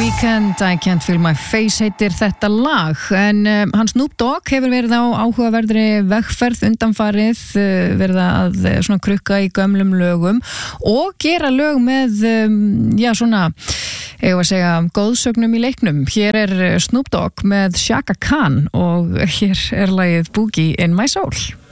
Weeknd, I Can't Feel My Face heitir þetta lag, en hann Snoop Dogg hefur verið á áhugaverðri vegferð undanfarið, verið að svona krukka í gömlum lögum og gera lög með, eigum að segja, góðsögnum í leiknum. Hér er Snoop Dogg með Chaka Khan og hér er lagið Boogie in My Soul.